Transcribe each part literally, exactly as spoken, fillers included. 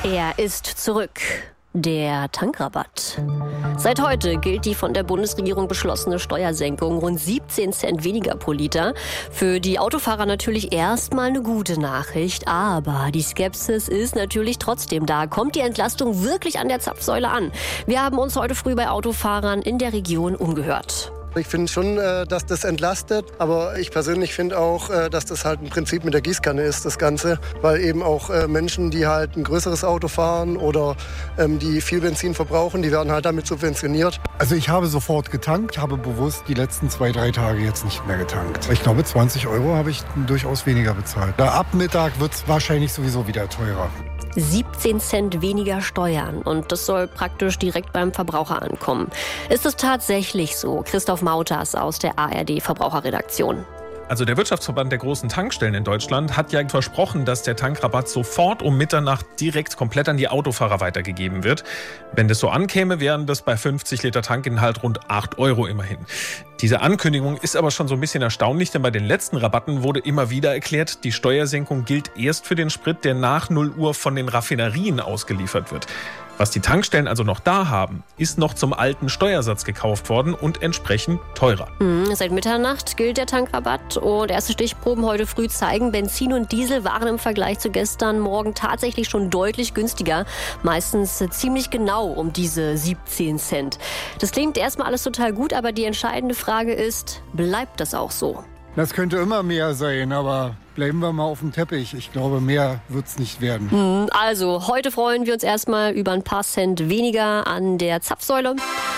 Er ist zurück. Der Tankrabatt. Seit heute gilt die von der Bundesregierung beschlossene Steuersenkung, rund siebzehn Cent weniger pro Liter. Für die Autofahrer natürlich erstmal eine gute Nachricht, aber die Skepsis ist natürlich trotzdem da. Kommt die Entlastung wirklich an der Zapfsäule an? Wir haben uns heute früh bei Autofahrern in der Region umgehört. Ich finde schon, dass das entlastet, aber ich persönlich finde auch, dass das halt ein Prinzip mit der Gießkanne ist, das Ganze, weil eben auch Menschen, die halt ein größeres Auto fahren oder die viel Benzin verbrauchen, die werden halt damit subventioniert. Also ich habe sofort getankt, ich habe bewusst die letzten zwei, drei Tage jetzt nicht mehr getankt. Ich glaube, zwanzig Euro habe ich durchaus weniger bezahlt. Ab Mittag wird es wahrscheinlich sowieso wieder teurer. siebzehn Cent weniger Steuern und das soll praktisch direkt beim Verbraucher ankommen. Ist es tatsächlich so? Christoph Mauters aus der A R D-Verbraucherredaktion. Also der Wirtschaftsverband der großen Tankstellen in Deutschland hat ja versprochen, dass der Tankrabatt sofort um Mitternacht direkt komplett an die Autofahrer weitergegeben wird. Wenn das so ankäme, wären das bei fünfzig Liter Tankinhalt rund acht Euro immerhin. Diese Ankündigung ist aber schon so ein bisschen erstaunlich, denn bei den letzten Rabatten wurde immer wieder erklärt, die Steuersenkung gilt erst für den Sprit, der nach null Uhr von den Raffinerien ausgeliefert wird. Was die Tankstellen also noch da haben, ist noch zum alten Steuersatz gekauft worden und entsprechend teurer. Mhm, seit Mitternacht gilt der Tankrabatt und erste Stichproben heute früh zeigen, Benzin und Diesel waren im Vergleich zu gestern Morgen tatsächlich schon deutlich günstiger. Meistens ziemlich genau um diese siebzehn Cent. Das klingt erstmal alles total gut, aber die entscheidende Frage ist, bleibt das auch so? Das könnte immer mehr sein, aber bleiben wir mal auf dem Teppich. Ich glaube, mehr wird es nicht werden. Also, heute freuen wir uns erstmal über ein paar Cent weniger an der Zapfsäule.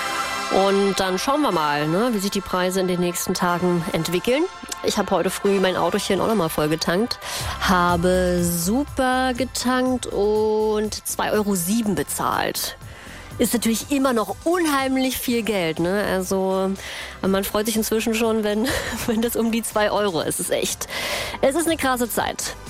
Und dann schauen wir mal, ne, wie sich die Preise in den nächsten Tagen entwickeln. Ich habe heute früh mein Autochen auch nochmal voll getankt. Habe super getankt und zwei Euro sieben bezahlt. Ist natürlich immer noch unheimlich viel Geld, ne? Also man freut sich inzwischen schon, wenn, wenn das um die zwei Euro ist. Es ist echt, es ist eine krasse Zeit.